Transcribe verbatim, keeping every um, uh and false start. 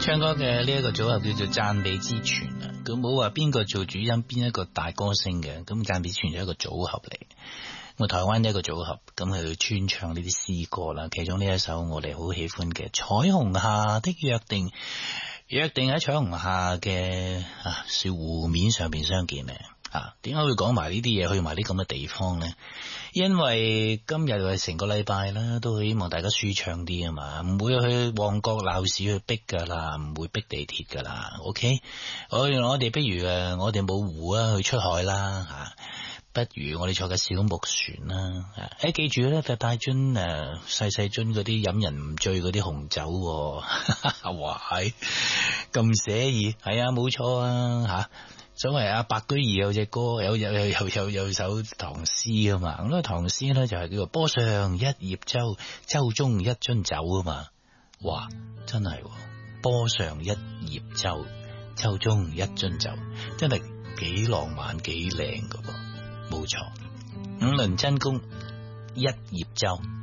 唱歌嘅呢一個組合叫做讚美之泉啊，佢冇話邊個做主音，邊一個大歌星嘅，咁讚美之泉就係一個組合嚟。我台灣一個組合，咁佢穿唱呢啲詩歌啦，其中呢一首我哋好喜歡嘅《彩虹下的約定》，約定喺彩虹下嘅啊小湖面上邊相見咧。啊，點解會講埋呢啲嘢，去埋啲咁嘅地方呢？因為今日係成個禮拜啦，都希望大家舒暢啲啊嘛，唔會去旺角鬧市去逼噶啦，唔會逼地鐵噶啦。OK，我我哋不如誒，我哋冇湖啊，去出海啦吓。不如我哋坐架小木船啦，誒、哎，記住咧，就帶樽誒細細樽嗰啲飲人唔醉嗰啲紅酒，哇，咁寫意，係啊，冇錯啊，吓。所謂阿白居易有隻歌，有有有有有有首唐詩啊嘛，咁咧唐詩咧就係叫做波上一葉舟，舟中一樽酒啊嘛，哇，真係波上一葉舟，舟中一樽酒，真係幾浪漫幾靚噶噃，冇錯。五輪真功一葉舟。